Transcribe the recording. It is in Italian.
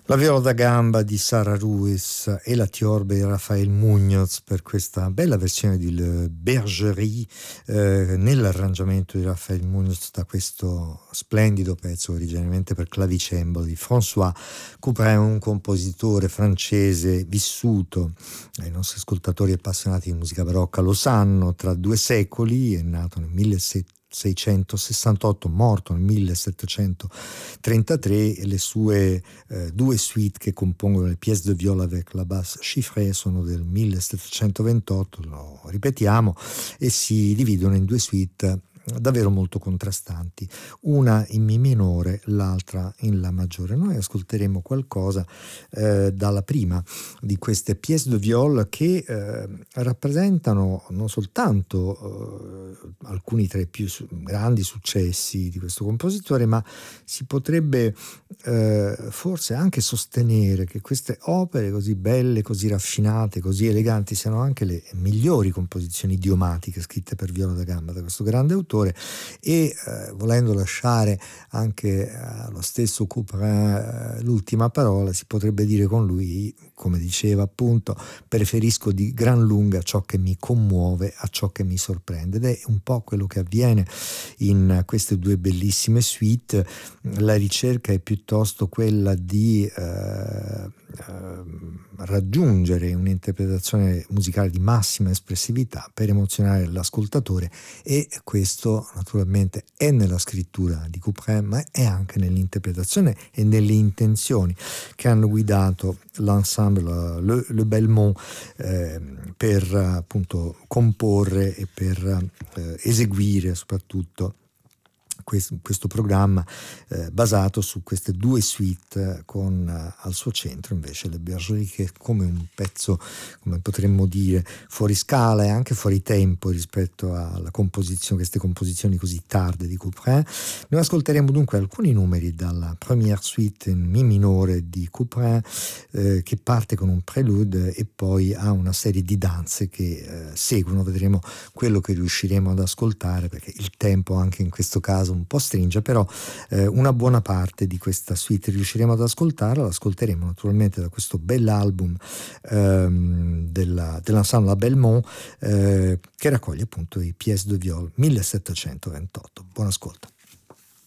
La viola da gamba di Sara Ruiz e la tiorba di Rafael Muñoz per questa bella versione di Le Bergerie nell'arrangiamento di Rafael Muñoz da questo splendido pezzo originariamente per clavicembalo di François Couperin, un compositore francese vissuto, i nostri ascoltatori appassionati di musica barocca lo sanno, tra due secoli, è nato nel 1668, morto nel 1733, e le sue due suite che compongono le pièces de viol avec la basse chiffrée sono del 1728, lo ripetiamo, e si dividono in due suite davvero molto contrastanti, una in Mi minore, l'altra in La maggiore. Noi ascolteremo qualcosa dalla prima di queste pièces de viol che rappresentano non soltanto alcuni tra i più grandi successi di questo compositore, ma si potrebbe forse anche sostenere che queste opere così belle, così raffinate, così eleganti siano anche le migliori composizioni idiomatiche scritte per viola da gamba da questo grande autore. E volendo lasciare anche allo stesso Couperin l'ultima parola, si potrebbe dire con lui, come diceva appunto, preferisco di gran lunga ciò che mi commuove a ciò che mi sorprende, ed è un po' quello che avviene in queste due bellissime suite. La ricerca è piuttosto quella di raggiungere un'interpretazione musicale di massima espressività per emozionare l'ascoltatore, e questo naturalmente è nella scrittura di Couperin, ma è anche nell'interpretazione e nelle intenzioni che hanno guidato l'ensemble Le Belmont per appunto comporre e per eseguire soprattutto questo programma basato su queste due suite con al suo centro invece Le Bergerie, che è come un pezzo, come potremmo dire, fuori scala e anche fuori tempo rispetto alla composizione, queste composizioni così tarde di Couperin. Noi ascolteremo dunque alcuni numeri dalla première suite in Mi minore di Couperin, che parte con un prelude e poi ha una serie di danze che seguono. Vedremo quello che riusciremo ad ascoltare, perché il tempo anche in questo caso un po' stringe, però una buona parte di questa suite riusciremo ad ascoltarla. L'ascolteremo naturalmente da questo bell'album dell'ensemble La Belmont, che raccoglie appunto i pièces de viol 1728. Buon ascolto.